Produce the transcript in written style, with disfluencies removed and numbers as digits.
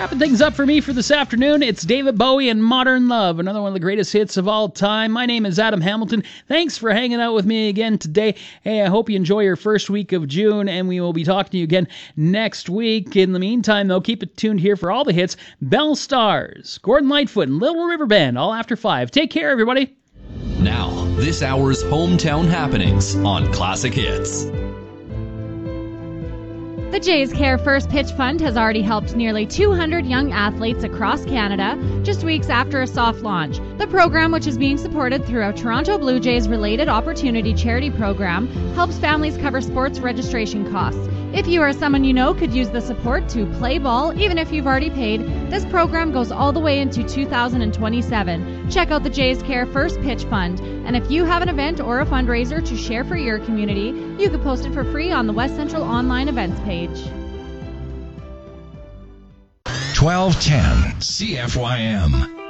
Wrapping things up for me for this afternoon, it's David Bowie and Modern Love, another one of the greatest hits of all time. My name is Adam Hamilton. Thanks for hanging out with me again today. Hey, I hope you enjoy your first week of June, and we will be talking to you again next week. In the meantime, though, keep it tuned here for all the hits. Belle Stars, Gordon Lightfoot, and Little River Band, all after 5. Take care, everybody. Now, this hour's hometown happenings on Classic Hits. The Jays Care First Pitch Fund has already helped nearly 200 young athletes across Canada just weeks after a soft launch. The program, which is being supported through a Toronto Blue Jays related opportunity charity program, helps families cover sports registration costs. If you or someone you know could use the support to play ball, even if you've already paid, this program goes all the way into 2027. Check out the Jays Care First Pitch Fund. And if you have an event or a fundraiser to share for your community, you can post it for free on the West Central Online Events page. 1210 CFYM.